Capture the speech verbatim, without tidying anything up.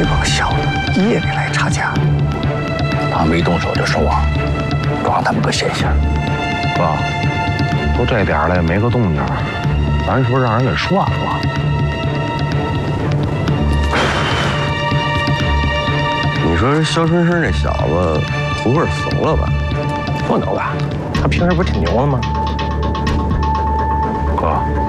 这帮小子夜里来查家， 他没动手就收网，抓他们个现行。 哥，都这点了也没个动静，咱说让人给涮了。 你说肖春生这小子不会是怂了吧？ 不能吧，他平时不是挺牛的吗？哥。